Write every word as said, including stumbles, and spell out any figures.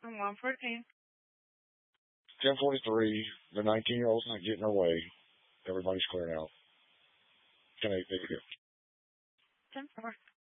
I'm one fourteen. ten forty-three. The nineteen-year-old's not getting her way. Everybody's clearing out. ten eight. ten four.